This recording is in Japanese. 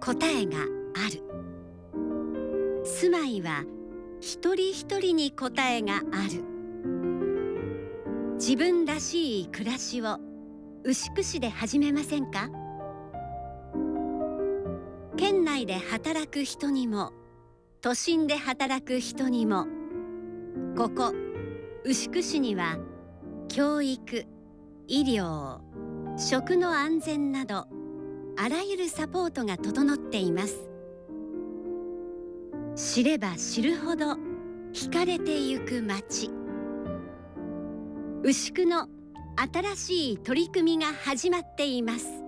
答えがある。住まいは一人一人に答えがある。自分らしい暮らしを牛久市で始めませんか？県内で働く人にも都心で働く人にも、ここ牛久市には教育、医療、食の安全などあらゆるサポートが整っています。知れば知るほど惹かれてゆく街。牛久の新しい取り組みが始まっています。